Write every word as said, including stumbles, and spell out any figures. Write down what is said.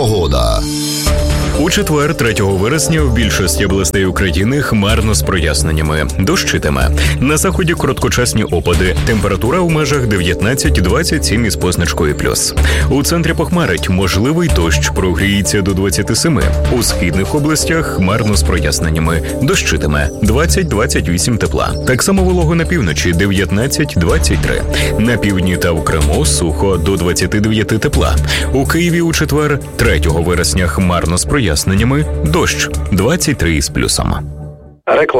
Погода. У четвер, третього вересня, в більшості областей України хмарно з проясненнями. Дощитиме. На заході короткочасні опади. Температура у межах дев'ятнадцять двадцять сім із позначкою плюс. У центрі похмарить. Можливий дощ, прогріється до двадцяти семи. У східних областях хмарно з проясненнями. Дощитиме. двадцять двадцять вісім тепла. Так само волого на півночі дев'ятнадцять двадцять три. На півдні та в Криму сухо до двадцяти дев'яти тепла. У Києві у четвер, третього вересня, хмарно з проясненнями. Дощ двадцять три із плюсом. Реклама.